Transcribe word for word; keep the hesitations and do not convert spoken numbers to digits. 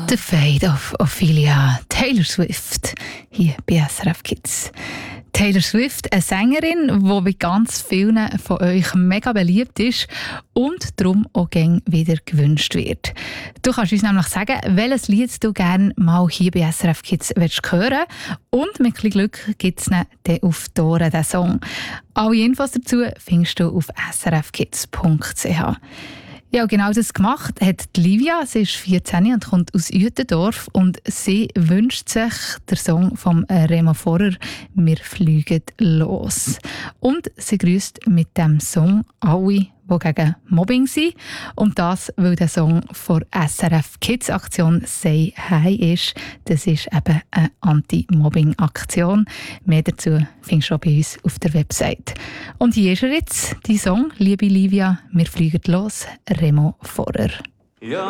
The Fate of Ophelia, Taylor Swift, hier bei S R F Kids. Taylor Swift, eine Sängerin, die bei ganz vielen von euch mega beliebt ist und darum auch gern wieder gewünscht wird. Du kannst uns nämlich sagen, welches Lied du gerne mal hier bei S R F Kids willst hören, und mit ein bisschen Glück gibt es dann auf die Ohren diesen Song. Alle Infos dazu findest du auf s r f kids punkt c h. Ja, genau das gemacht hat die Livia. Sie ist vierzehn und kommt aus Uetendorf und sie wünscht sich den Song von Remo Forer «Wir fliegen los». Und sie grüßt mit dem Song alle, die gegen Mobbing sind. Und das, weil der Song von S R F Kids Aktion «Say Hi» ist. Das ist eben eine Anti-Mobbing-Aktion. Mehr dazu findest du auch bei uns auf der Website. Und hier ist er jetzt, die Song «Liebe Livia, wir fliegen los», Remo Forer. Ja.